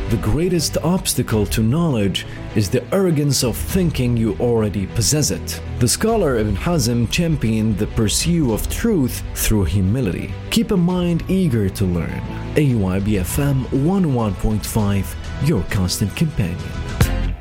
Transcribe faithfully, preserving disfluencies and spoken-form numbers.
The greatest obstacle to knowledge is the arrogance of thinking you already possess it. The scholar Ibn Hazm championed the pursuit of truth through humility. Keep a mind eager to learn. A Y B F M one oh one point five, your constant companion.